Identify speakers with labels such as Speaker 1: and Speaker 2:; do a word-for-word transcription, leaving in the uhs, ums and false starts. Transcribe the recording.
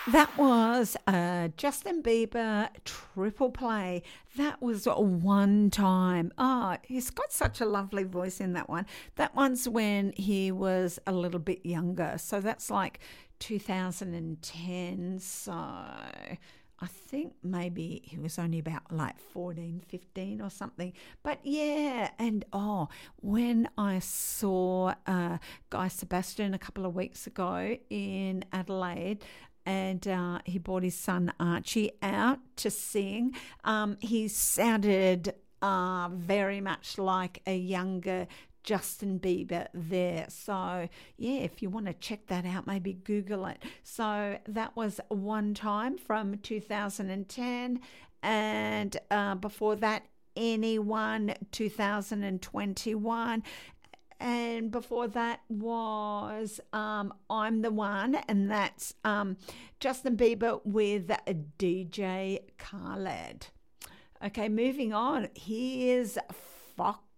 Speaker 1: That was a Justin Bieber triple play. That was one time. Oh, he's got such a lovely voice in that one. That one's when he was a little bit younger. So that's like two thousand ten. So I think maybe he was only about like fourteen, fifteen or something. But yeah, and oh, when I saw uh, Guy Sebastian a couple of weeks ago in Adelaide, and uh, he brought his son Archie out to sing. Um, he sounded uh, very much like a younger Justin Bieber there. So, yeah, if you want to check that out, maybe Google it. So that was One Time from two thousand ten. And uh, before that, Anyone two thousand twenty-one. And before that was um, I'm the One, and that's um, Justin Bieber with D J Khaled. Okay, moving on. Here's Fox